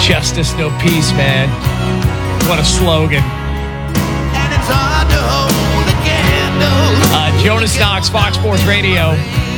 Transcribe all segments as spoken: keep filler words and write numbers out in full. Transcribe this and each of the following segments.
Justice, no peace, man. What a slogan. And it's hard to hold a candle. Uh, Jonas Knox, Fox Sports Radio.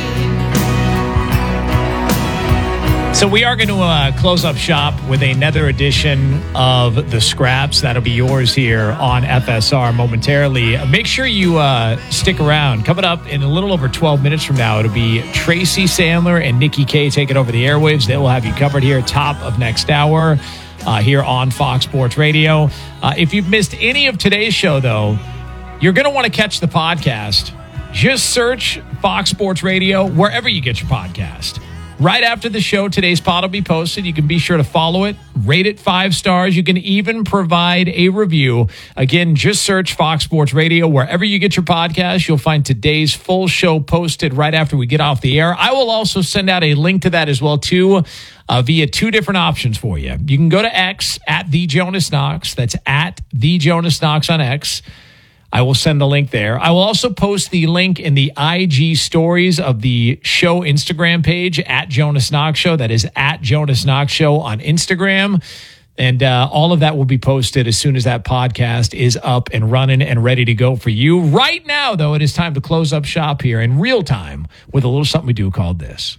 So we are going to uh, close up shop with another edition of The Scraps. That'll be yours here on F S R momentarily. Make sure you uh, stick around. Coming up in a little over twelve minutes from now, it'll be Tracy Sandler and Nikki K taking over the airwaves. They will have you covered here top of next hour uh, here on Fox Sports Radio. Uh, if you've missed any of today's show, though, you're going to want to catch the podcast. Just search Fox Sports Radio wherever you get your podcast. Right after the show, today's pod will be posted. You can be sure to follow it, rate it five stars. You can even provide a review. Again, just search Fox Sports Radio wherever you get your podcast. You'll find today's full show posted right after we get off the air. I will also send out a link to that as well, too, uh, via two different options for you. You can go to X, at The Jonas Knox. That's at The Jonas Knox on X. I will send the link there. I will also post the link in the I G stories of the show Instagram page at Jonas Knox Show. That is at Jonas Knox Show on Instagram. And uh, all of that will be posted as soon as that podcast is up and running and ready to go for you. Right now, though, it is time to close up shop here in real time with a little something we do called this.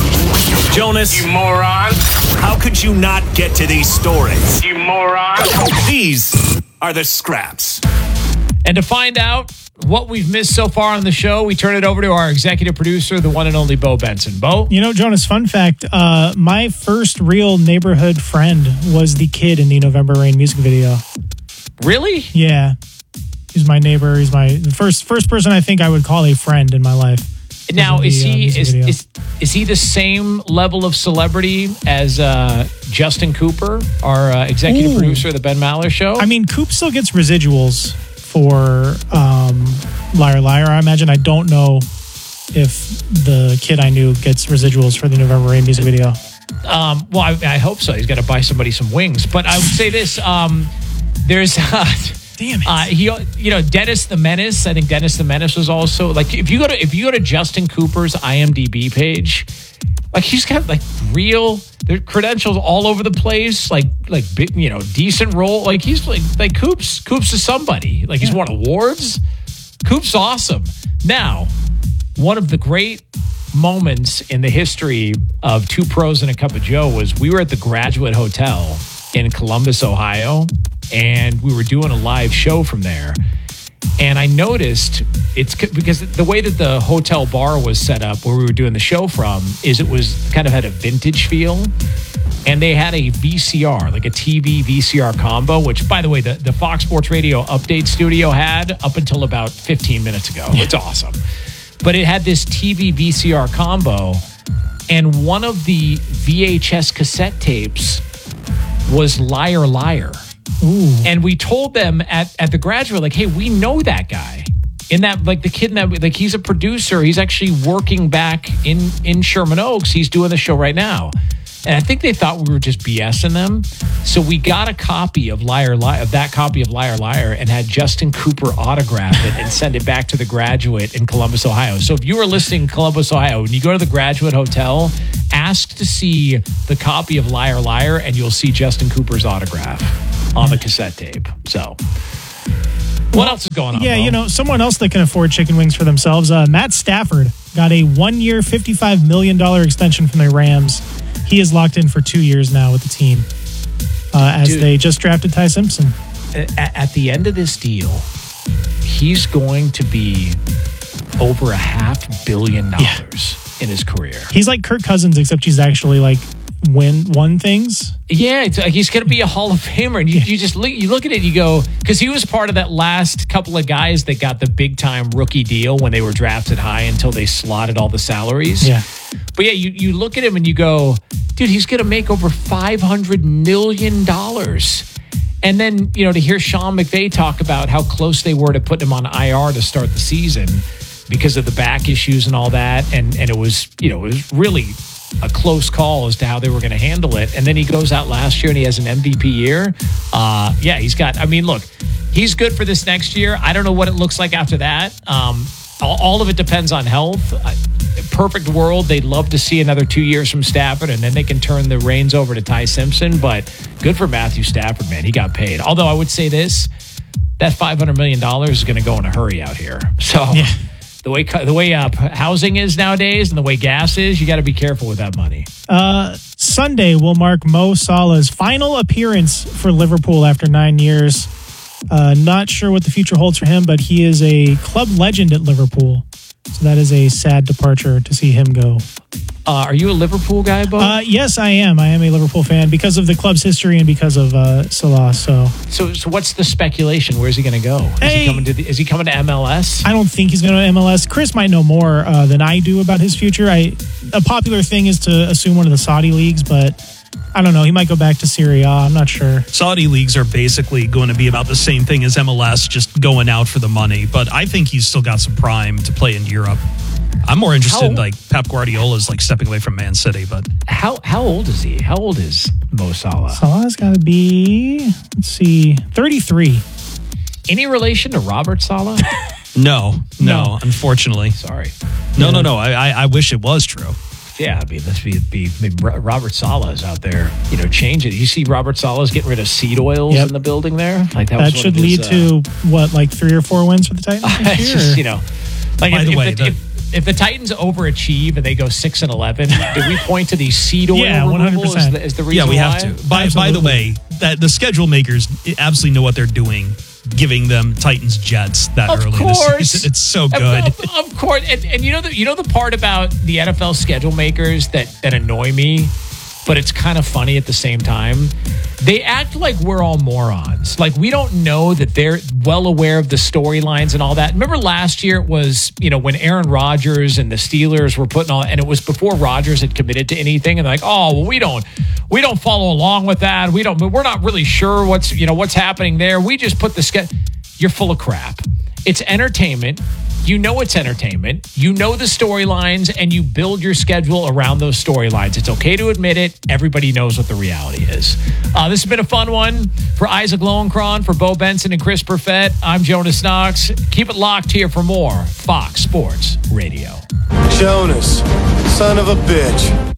Jonas, You moron. how could you not get to these stories? You moron. These are the scraps. And to find out what we've missed so far on the show, we turn it over to our executive producer, the one and only Bo Benson. Bo? You know, Jonas, fun fact, uh, my first real neighborhood friend was the kid in the November Rain music video. Really? Yeah. He's my neighbor. He's my the first first person I think I would call a friend in my life. Now, in is the, uh, he music is, video. is is he the same level of celebrity as uh, Justin Cooper, our uh, executive Ooh. producer of the Ben Maller Show? I mean, Coop still gets residuals for um, Liar Liar, I imagine. I don't know if the kid I knew gets residuals for the November Rain music video. Um, well, I, I hope so. He's got to buy somebody some wings. But I would say this: um, there's, uh, Damn it. uh, he, you know, Dennis the Menace. I think Dennis the Menace was also like if you go to if you go to Justin Cooper's I M D B page, like he's got like real their credentials all over the place, like like big, you know, decent role. Like he's like like Coops Coops is somebody. Like he's Yeah. won awards. Coops awesome. Now, one of the great moments in the history of Two Pros and a Cup of Joe was we were at the Graduate Hotel in Columbus, Ohio, and we were doing a live show from there. And I noticed it's c- because the way that the hotel bar was set up where we were doing the show from is it was kind of had a vintage feel. And they had a V C R, like a T V V C R combo, which, by the way, the, the Fox Sports Radio update studio had up until about fifteen minutes ago. It's awesome. But it had this T V V C R combo, and one of the V H S cassette tapes was Liar Liar. Ooh. And we told them at, at the Graduate, like, hey, we know that guy. In that, like, the kid in that, like, he's a producer. He's actually working back in, in Sherman Oaks. He's doing the show right now. And I think they thought we were just BSing them. So we got a copy of Liar Liar, of that copy of Liar Liar, and had Justin Cooper autograph it and send it back to the Graduate in Columbus, Ohio. So if you were listening in Columbus, Ohio, when you go to the Graduate Hotel, ask to see the copy of Liar Liar, and you'll see Justin Cooper's autograph on the cassette tape. So what else is going on? Yeah, Bo? you know, someone else that can afford chicken wings for themselves, uh, Matt Stafford got a one-year, fifty-five million dollars extension from the Rams. He is locked in for two years now with the team uh, as Dude. they just drafted Ty Simpson. At, at the end of this deal, he's going to be over a half billion dollars in his career. He's like Kirk Cousins, except he's actually like win won things. Yeah, it's like he's going to be a Hall of Famer. And you, you just look, you look at it, you go, because he was part of that last couple of guys that got the big time rookie deal when they were drafted high until they slotted all the salaries. Yeah. But yeah, you, you look at him and you go, dude, he's going to make over five hundred million dollars. And then, you know, to hear Sean McVay talk about how close they were to putting him on I R to start the season because of the back issues and all that. And, and it was, you know, it was really a close call as to how they were going to handle it. And then he goes out last year and he has an M V P year. Uh, yeah, he's got, I mean, look, he's good for this next year. I don't know what it looks like after that. Um, all, all of it depends on health. I, perfect world, they'd love to see another two years from Stafford, and then they can turn the reins over to Ty Simpson. But good for Matthew Stafford, man. He got paid. Although I would say this, that five hundred million dollars is going to go in a hurry out here. So Yeah. the way the way uh, housing is nowadays and the way gas is, you got to be careful with that money. Uh, Sunday will mark Mo Salah's final appearance for Liverpool after nine years. Uh, not sure what the future holds for him, but he is a club legend at Liverpool. So that is a sad departure to see him go. Uh, are you a Liverpool guy, Bo? Uh, yes, I am. I am a Liverpool fan because of the club's history and because of uh, Salah. So, so, so what's the speculation? Where's he going to go? Is Hey. he coming to the, is he coming to M L S? I don't think he's going to M L S. Chris might know more uh, than I do about his future. I a popular thing is to assume one of the Saudi leagues, but I don't know. He might go back to Serie A. I'm not sure. Saudi leagues are basically going to be about the same thing as M L S, just going out for the money. But I think he's still got some prime to play in Europe. I'm more interested How- in like Pep Guardiola's like stepping away from Man City, but How how old is he? How old is Mo Salah? Salah's got to be, let's see, thirty-three. Any relation to Robert Salah? no, no, No. unfortunately. Sorry. No, no, no. I, I, I wish it was true. Yeah, I mean, let's be, be, be Robert Salah's out there, you know, change it. You see Robert Salah's getting rid of seed oils Yep. in the building there? Like that, That was one should of his, lead uh, to, what, like three or four wins for the Titans this it's year? just, or- you know, like By if, the if way, the, the- if, if the Titans overachieve and they go six and eleven, do we point to the seed oil Yeah, removal one hundred as percent. the, as the reason Yeah, we have why? to. By, by the Absolutely. way, that the schedule makers absolutely know what they're doing, giving them Titans Jets that Of early course, this season. It's so Of- good. Of, of course, and, and you know the you know the part about the N F L schedule makers that that annoy me, but it's kind of funny at the same time. They act like we're all morons. Like we don't know that they're well aware of the storylines and all that. Remember last year it was, you know, when Aaron Rodgers and the Steelers were putting all, and it was before Rodgers had committed to anything, and they're like, oh, well, we don't, we don't follow along with that. We don't, we're not really sure what's, you know, what's happening there. We just put the schedule. You're full of crap. It's entertainment. You know it's entertainment. You know the storylines, and you build your schedule around those storylines. It's okay to admit it. Everybody knows what the reality is. Uh, this has been a fun one for Isaac Lowenkron, for Bo Benson and Chris Perfett. I'm Jonas Knox. Keep it locked here for more Fox Sports Radio. Jonas, son of a bitch.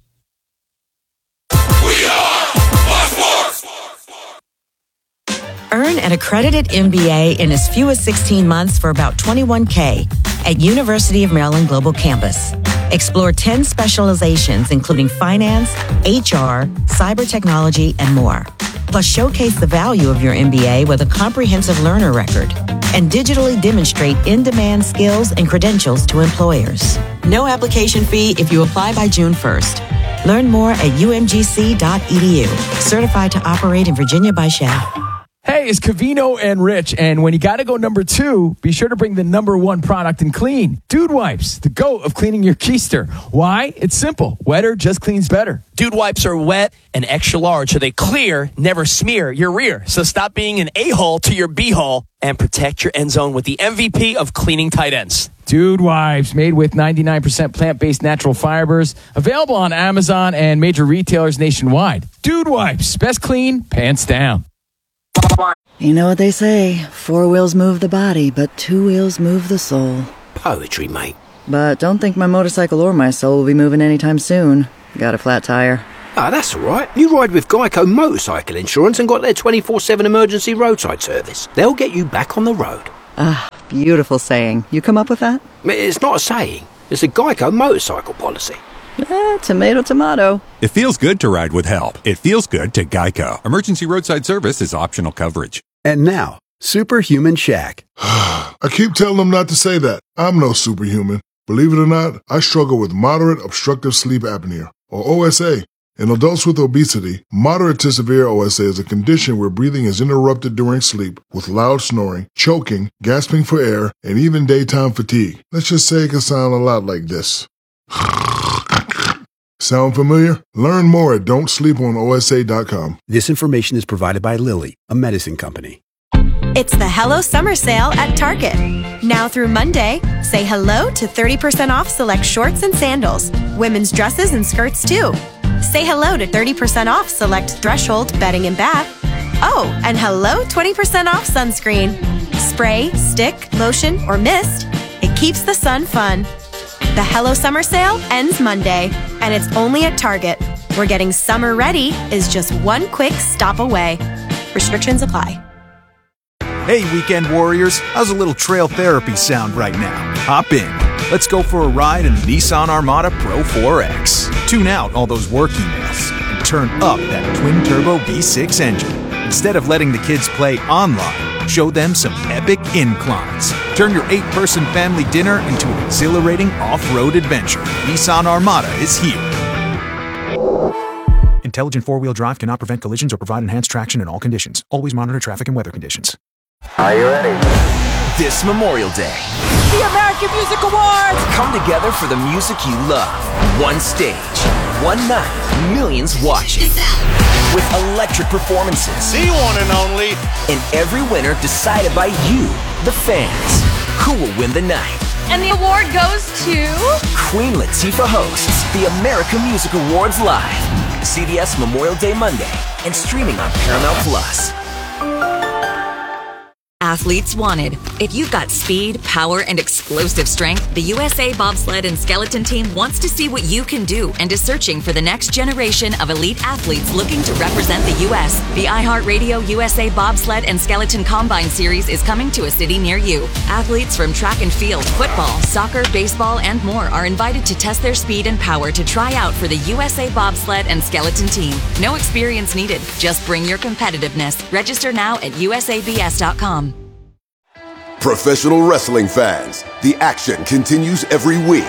Earn an accredited M B A in as few as sixteen months for about twenty-one K at University of Maryland Global Campus. Explore ten specializations, including finance, H R, cyber technology, and more. Plus, showcase the value of your M B A with a comprehensive learner record and digitally demonstrate in-demand skills and credentials to employers. No application fee if you apply by June first. Learn more at U M G C dot E D U. Certified to operate in Virginia by Shell. Hey, it's Cavino and Rich, and when you gotta go number two, be sure to bring the number one product in clean. Dude Wipes, the GOAT of cleaning your keister. Why? It's simple. Wetter just cleans better. Dude Wipes are wet and extra large, so they clear, never smear your rear. So stop being an a-hole to your b-hole and protect your end zone with the M V P of cleaning tight ends. Dude Wipes, made with ninety-nine percent plant-based natural fibers, available on Amazon and major retailers nationwide. Dude Wipes, best clean, pants down. You know what they say, four wheels move the body, but two wheels move the soul. Poetry, mate. But don't think my motorcycle or my soul will be moving anytime soon. Got a flat tire. Ah, that's all right. You ride with Geico Motorcycle Insurance and got their twenty-four seven emergency roadside service. They'll get you back on the road. Ah, beautiful saying. You come up with that? It's not a saying. It's a Geico motorcycle policy. Eh, tomato, tomato. It feels good to ride with help. It feels good to Geico. Emergency roadside service is optional coverage. And now, Superhuman Shaq. I keep telling them not to say that. I'm no superhuman. Believe it or not, I struggle with moderate obstructive sleep apnea, or O S A. In adults with obesity, moderate to severe O S A is a condition where breathing is interrupted during sleep with loud snoring, choking, gasping for air, and even daytime fatigue. Let's just say it can sound a lot like this. Sound familiar? Learn more at don't sleep on O S A dot com. This information is provided by Lilly, a medicine company. It's the Hello Summer Sale at Target. Now through Monday, say hello to thirty percent off select shorts and sandals, women's dresses and skirts too. Say hello to thirty percent off select Threshold bedding and bath. Oh, and hello twenty percent off sunscreen. Spray, stick, lotion, or mist. It keeps the sun fun. The Hello Summer Sale ends Monday, and it's only at Target, where getting summer ready is just one quick stop away. Restrictions apply. Hey, weekend warriors, how's a little trail therapy sound right now? Hop in. Let's go for a ride in the Nissan Armada Pro four X. Tune out all those work emails and turn up that twin-turbo V six engine. Instead of letting the kids play online, show them some epic inclines. Turn your eight-person family dinner into an exhilarating off-road adventure. Nissan Armada is here. Intelligent four-wheel drive cannot prevent collisions or provide enhanced traction in all conditions. Always monitor traffic and weather conditions. Are you ready? This Memorial Day, the American Music Awards! Come together for the music you love. One stage, one night, millions watching. With electric performances. The one and only. And every winner decided by you, the fans. Who will win the night? And the award goes to... Queen Latifah hosts the American Music Awards live. C B S Memorial Day Monday and streaming on Paramount Plus. Athletes wanted. If you've got speed, power, and explosive strength, the U S A Bobsled and Skeleton Team wants to see what you can do and is searching for the next generation of elite athletes looking to represent the U S The iHeartRadio U S A Bobsled and Skeleton Combine Series is coming to a city near you. Athletes from track and field, football, soccer, baseball, and more are invited to test their speed and power to try out for the U S A Bobsled and Skeleton Team. No experience needed. Just bring your competitiveness. Register now at U S A B S dot com. Professional wrestling fans, the action continues every week.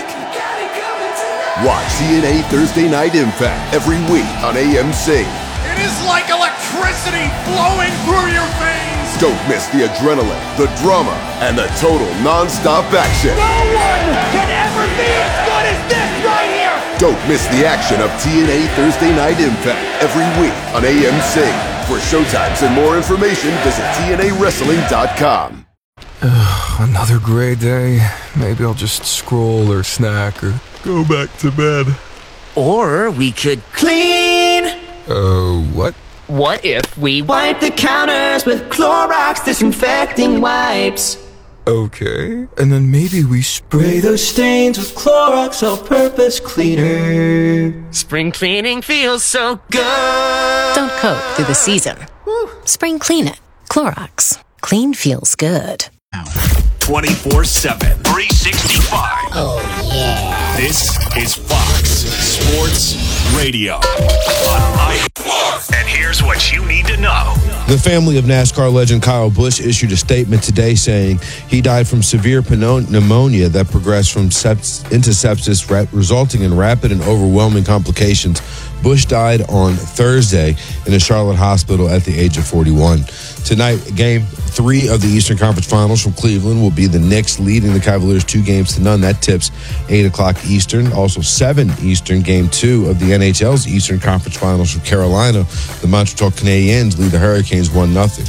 Watch T N A Thursday Night Impact every week on A M C. It is like electricity flowing through your veins. Don't miss the adrenaline, the drama, and the total non-stop action. No one can ever be as good as this right here. Don't miss the action of T N A Thursday Night Impact every week on A M C. For showtimes and more information, visit T N A wrestling dot com. Another gray day. Maybe I'll just scroll or snack or go back to bed. Or we could clean. Uh, what? What if we wipe the counters with Clorox disinfecting wipes? Okay. And then maybe we spray those stains with Clorox all-purpose cleaner. Spring cleaning feels so good. Don't cope through the season. Spring clean it. Clorox. Clean feels good. twenty-four seven, three sixty-five. Oh, yeah. This is Fox Sports Radio. On I- and here's what you need to know. The family of NASCAR legend Kyle Busch issued a statement today saying he died from severe pneumonia that progressed from sept- into sepsis, resulting in rapid and overwhelming complications. Busch died on Thursday in a Charlotte hospital at the age of forty-one. Tonight, game three of the Eastern Conference Finals from Cleveland will be the Knicks leading the Cavaliers two games to none. That tips eight o'clock Eastern. Also seven Eastern, game two of the N H L's Eastern Conference Finals from Carolina. The Montreal Canadiens lead the Hurricanes one nothing.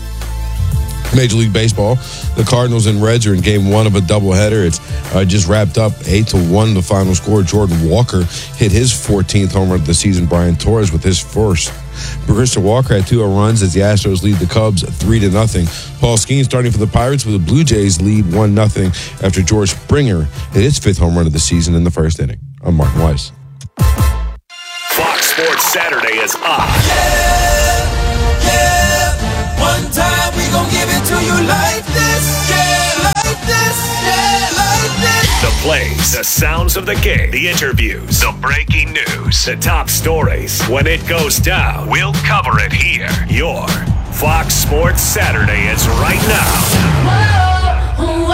Major League Baseball, the Cardinals and Reds are in game one of a doubleheader. It's uh, just wrapped up eight to one, the final score. Jordan Walker hit his fourteenth home run of the season. Brian Torres with his first. Christian Walker had two runs as the Astros lead the Cubs three to nothing. Paul Skeens starting for the Pirates, with the Blue Jays lead one nothing after George Springer hit his fifth home run of the season in the first inning. I'm Martin Weiss. Fox Sports Saturday is on. Yeah, yeah. One time we gon' give it to you like this. Yeah, like this. Yeah, like this. The plays, the sounds of the game, the interviews, the breaking news, the top stories. When it goes down, we'll cover it here. Your Fox Sports Saturday is right now. Whoa,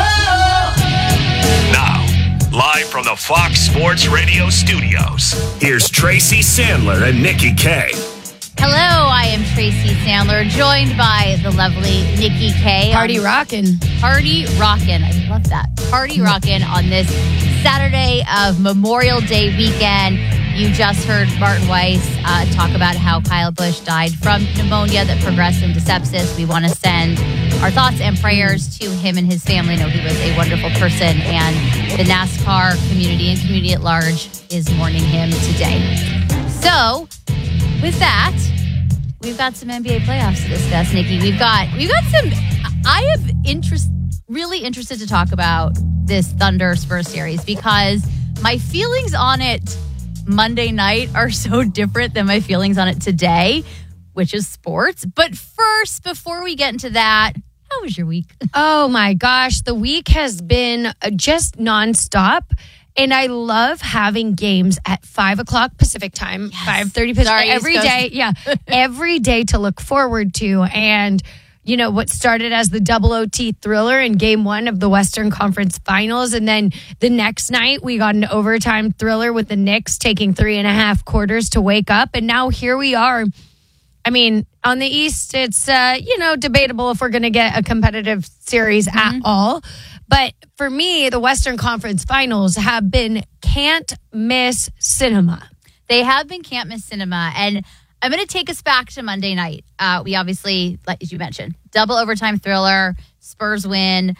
whoa. Now, live from the Fox Sports Radio studios, here's Tracy Sandler and Nikki K. Hello, I am Tracy Sandler, joined by the lovely Nikki K. Party rockin'. Party rockin'. I love that. Party rockin' on this Saturday of Memorial Day weekend. You just heard Martin Weiss uh, talk about how Kyle Busch died from pneumonia that progressed into sepsis. We want to send our thoughts and prayers to him and his family. Know he was a wonderful person, and the NASCAR community and community at large is mourning him today. So, with that, we've got some N B A playoffs to discuss, Nikki. We've got we've got some. I have interest, really interested to talk about this Thunder Spurs series because My feelings on it Monday night are so different than my feelings on it today, which is sports. But first, before we get into that, how was your week? Oh my gosh, the week has been just nonstop. And I love having games at five o'clock Pacific time, yes. five thirty Pacific Sorry, every East Coast. day. Yeah, every day to look forward to. And, you know, what started as the double O T thriller in game one of the Western Conference Finals. And then the next night, we got an overtime thriller with the Knicks taking three and a half quarters to wake up. And now here we are. I mean, on the East, it's, uh, you know, debatable if we're going to get a competitive series mm-hmm. at all. But for me, the Western Conference Finals have been can't miss cinema. They have been can't miss cinema. And I'm going to take us back to Monday night. Uh, we obviously, like you mentioned, double overtime thriller, Spurs win.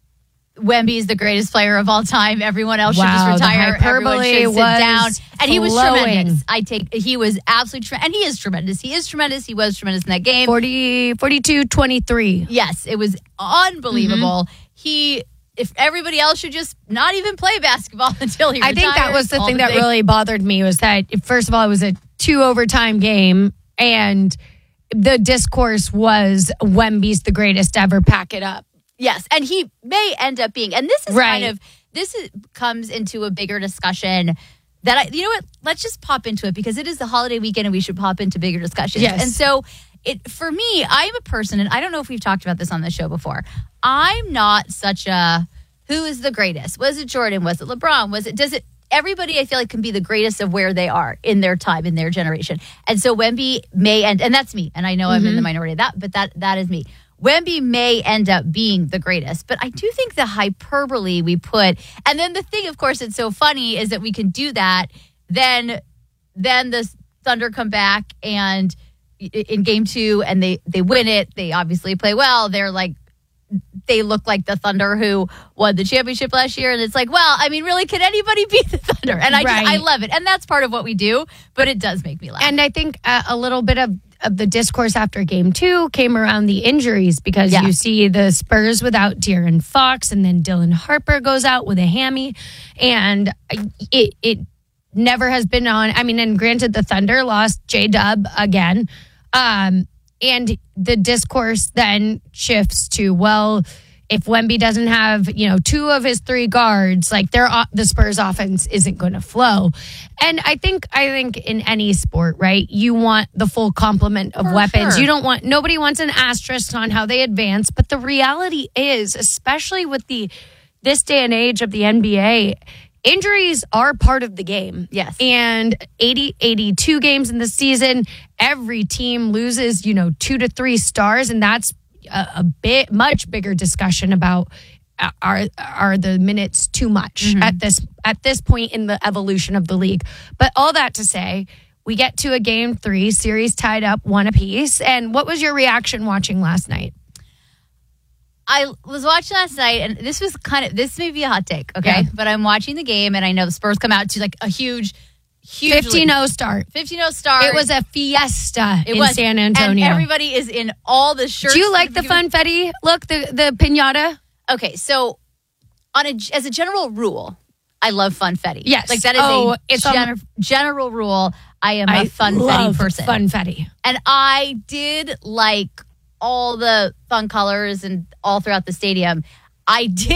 Wemby is the greatest player of all time. Everyone else wow, should just retire. Everyone should sit was down. And he was flowing. tremendous. I take. He was absolutely tremendous. And he is tremendous. He is tremendous. He was tremendous in that game. forty, forty-two twenty-three Yes, it was unbelievable. Mm-hmm. He... If everybody else should just not even play basketball until he retires. I think that was the thing the that things. really bothered me was that, first of all, it was a two overtime game, and the discourse was Wemby's the greatest ever, pack it up. Yes, and he may end up being, and this is right. kind of, this is, comes into a bigger discussion that, I, you know what, let's just pop into it because it is the holiday weekend and we should pop into bigger discussions. Yes. And so, it for me, I'm a person, and I don't know if we've talked about this on the show before, I'm not such a, who is the greatest? Was it Jordan? Was it LeBron? Was it, does it, everybody I feel like can be the greatest of where they are in their time, in their generation. And so Wemby may end, and that's me, and I know mm-hmm. I'm in the minority of that, but that that is me. Wemby may end up being the greatest, but I do think the hyperbole we put, and then the thing, of course, it's so funny is that we can do that, then, then the Thunder come back and in game two and they, they win it. They obviously play well. They're like, they look like the Thunder who won the championship last year. And it's like, well, I mean, really, can anybody beat the Thunder? And I right. just, I love it. And that's part of what we do, but it does make me laugh. And I think uh, a little bit of, of the discourse after game two came around the injuries because yeah. you see the Spurs without De'Aaron Fox and then Dylan Harper goes out with a hammy. And it, it never has been on. I mean, and granted, the Thunder lost J-Dub again. Um, and the discourse then shifts to, well, if Wemby doesn't have, you know, two of his three guards, like their the Spurs offense isn't going to flow. And I think I think in any sport, right, you want the full complement of For weapons. sure. You don't want, nobody wants an asterisk on how they advance. But the reality is, especially with the this day and age of the N B A, injuries are part of the game. Yes. And eighty, eighty-two games in the season, every team loses, you know, two to three stars. And that's a, a bit, much bigger discussion about uh, are are the minutes too much mm-hmm. at this at this point in the evolution of the league. But all that to say, we get to a game three, series tied up one apiece. And what was your reaction watching last night? I was watching last night, and this was kind of, this may be a hot take, okay? Yeah. But I'm watching the game, and I know the Spurs come out to like a huge, huge fifteen oh start. fifteen oh start. It was a fiesta it in was. San Antonio. And everybody is in all the shirts. Do you like the funfetti look, the, the piñata? Okay, so on a, as a general rule, I love funfetti. Yes. Like that is oh, a it's gener- on, general rule. I am I a funfetti love person. Funfetti. And I did like all the fun colors and all throughout the stadium. I did